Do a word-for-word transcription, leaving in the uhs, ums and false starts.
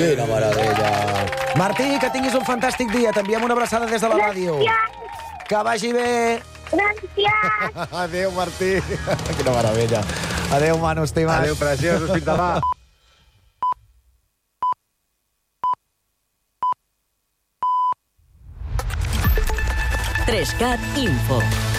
Quina meravella. Martí, que tinguis un fantàstic dia. T'enviem una abraçada des de la ràdio. Gràcies. Que vagi bé. Gràcies. Adéu, Martí. Quina meravella. Adéu, Manu, estimat. Adéu, preciosos, fins demà. tres cat Info.